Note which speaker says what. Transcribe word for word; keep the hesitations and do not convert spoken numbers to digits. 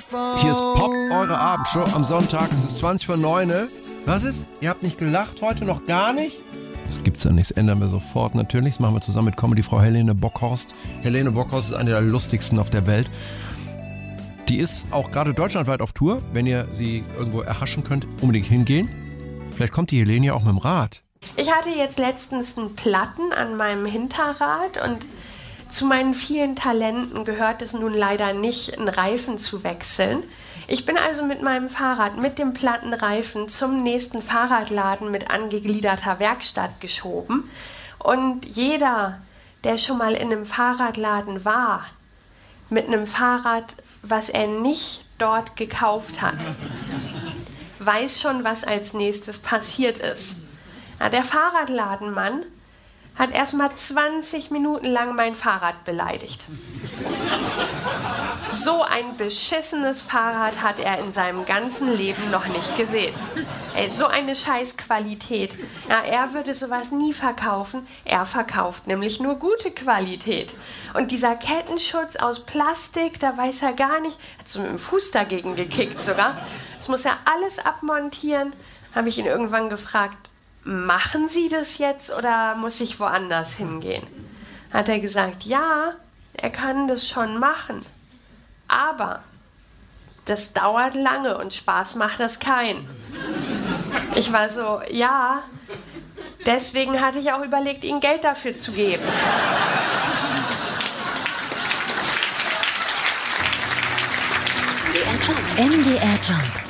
Speaker 1: Hier ist Pop, eure Abendshow am Sonntag. Es ist zwanzig vor neun. Was ist? Ihr habt nicht gelacht heute? Noch gar nicht? Das gibt's ja nichts. Ändern wir sofort natürlich. Das machen wir zusammen mit Comedy-Frau Helene Bockhorst. Helene Bockhorst ist eine der lustigsten auf der Welt. Die ist auch gerade deutschlandweit auf Tour. Wenn ihr sie irgendwo erhaschen könnt, unbedingt hingehen. Vielleicht kommt die Helene ja auch mit dem Rad.
Speaker 2: Ich hatte jetzt letztens einen Platten an meinem Hinterrad und zu meinen vielen Talenten gehört es nun leider nicht, einen Reifen zu wechseln. Ich bin also mit meinem Fahrrad mit dem Plattenreifen zum nächsten Fahrradladen mit angegliederter Werkstatt geschoben. Und jeder, der schon mal in einem Fahrradladen war, mit einem Fahrrad, was er nicht dort gekauft hat, weiß schon, was als nächstes passiert ist. Ja, der Fahrradladenmann hat erst mal zwanzig Minuten lang mein Fahrrad beleidigt. So ein beschissenes Fahrrad hat er in seinem ganzen Leben noch nicht gesehen. Ey, so eine Scheißqualität. Ja, er würde sowas nie verkaufen. Er verkauft nämlich nur gute Qualität. Und dieser Kettenschutz aus Plastik, da weiß er gar nicht, hat so mit dem Fuß dagegen gekickt sogar. Das muss er alles abmontieren. Habe ich ihn irgendwann gefragt, machen Sie das jetzt oder muss ich woanders hingehen? Hat er gesagt, ja, er kann das schon machen. Aber das dauert lange und Spaß macht das keinen. Ich war so, ja, deswegen hatte ich auch überlegt, ihm Geld dafür zu geben.
Speaker 3: M D R Jump.